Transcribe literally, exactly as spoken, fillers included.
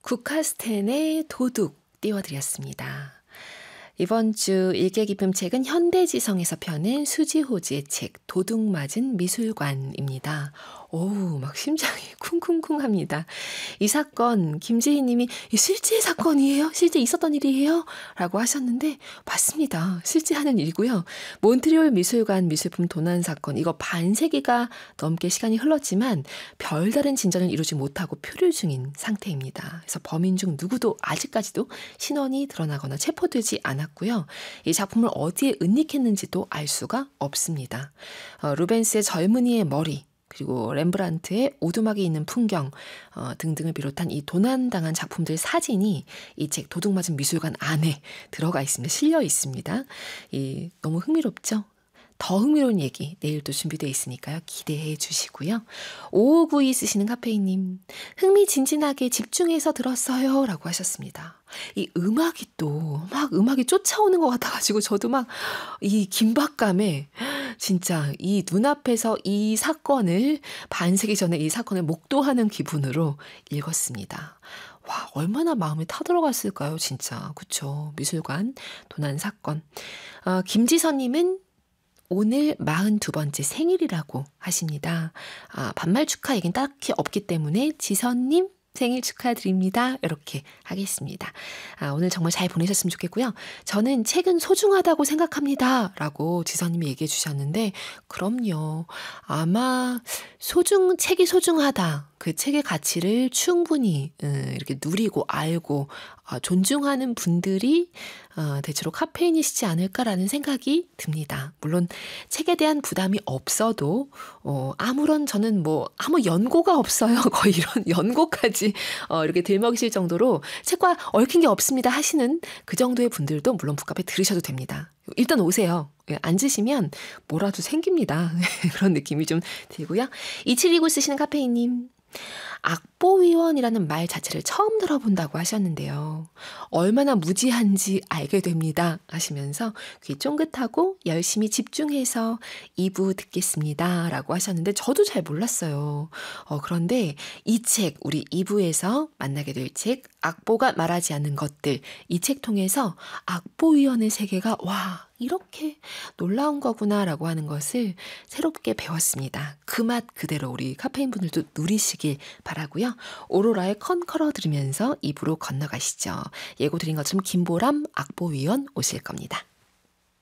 국카스텐의 도둑 띄워드렸습니다. 이번 주 일개 기쁨 책은 현대지성에서 펴낸 수지호지의 책 도둑 맞은 미술관입니다. 오우, 막 심장이 쿵쿵쿵합니다. 이 사건 김지희 님이 실제 사건이에요? 실제 있었던 일이에요? 라고 하셨는데 맞습니다. 실제 하는 일이고요. 몬트리올 미술관 미술품 도난 사건, 이거 반세기가 넘게 시간이 흘렀지만 별다른 진전을 이루지 못하고 표류 중인 상태입니다. 그래서 범인 중 누구도 아직까지도 신원이 드러나거나 체포되지 않았고요. 이 작품을 어디에 은닉했는지도 알 수가 없습니다. 어, 루벤스의 젊은이의 머리, 그리고 렘브란트의 오두막이 있는 풍경 어, 등등을 비롯한 이 도난당한 작품들 사진이 이 책 도둑 맞은 미술관 안에 들어가 있습니다. 실려 있습니다. 이, 너무 흥미롭죠? 더 흥미로운 얘기 내일 또 준비되어 있으니까요. 기대해 주시고요. 오오구이 쓰시는 카페인님, 흥미진진하게 집중해서 들었어요 라고 하셨습니다. 이 음악이 또 막 음악이 쫓아오는 것 같아가지고 저도 막 이 긴박감에 진짜 이 눈앞에서 이 사건을 반세기 전에 이 사건을 목도하는 기분으로 읽었습니다. 와, 얼마나 마음에 타들어갔을까요, 진짜. 그쵸? 미술관 도난 사건. 어, 김지선님은 오늘 마흔두 번째 생일이라고 하십니다. 아, 반말 축하 얘기는 딱히 없기 때문에 지선님 생일 축하드립니다. 이렇게 하겠습니다. 아, 오늘 정말 잘 보내셨으면 좋겠고요. 저는 책은 소중하다고 생각합니다. 라고 지선님이 얘기해 주셨는데 그럼요. 아마 소중 책이 소중하다. 그 책의 가치를 충분히 음, 이렇게 누리고 알고 어, 존중하는 분들이 어, 대체로 카페인이시지 않을까라는 생각이 듭니다. 물론 책에 대한 부담이 없어도 어, 아무런 저는 뭐 아무 연고가 없어요. 거의 이런 연고까지 어, 이렇게 들먹이실 정도로 책과 얽힌 게 없습니다 하시는 그 정도의 분들도 물론 북카페 들으셔도 됩니다. 일단 오세요. 앉으시면 뭐라도 생깁니다. 그런 느낌이 좀 들고요. 이칠이구 쓰시는 카페인님. 악보위원이라는 말 자체를 처음 들어본다고 하셨는데요. 얼마나 무지한지 알게 됩니다 하시면서 귀 쫑긋하고 열심히 집중해서 이 부 듣겠습니다 라고 하셨는데 저도 잘 몰랐어요. 어, 그런데 이 책, 우리 이 부에서 만나게 될 책 악보가 말하지 않는 것들, 이 책 통해서 악보위원의 세계가 와 이렇게 놀라운 거구나 라고 하는 것을 새롭게 배웠습니다. 그 맛 그대로 우리 카페인 분들도 누리시길 바라고요. 오로라의 컨커러 들으면서 이 부로 건너가시죠. 예고 드린 것처럼 김보람 악보위원 오실 겁니다.